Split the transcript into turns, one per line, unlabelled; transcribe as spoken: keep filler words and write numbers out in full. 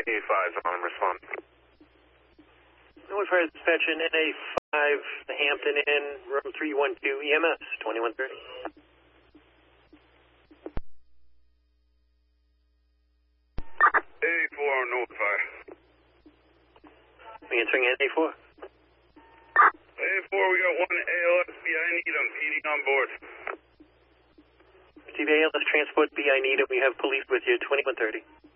five on respond.
North Fire Dispatch in N A five, the Hampton Inn, room three one two, E M S, twenty-one thirty.
A four on North Fire.
We entering N A four.
A four, we got one A L S B I Needham, P D on board.
Receive A L S transport B I Needham, we have police with you, twenty-one thirty.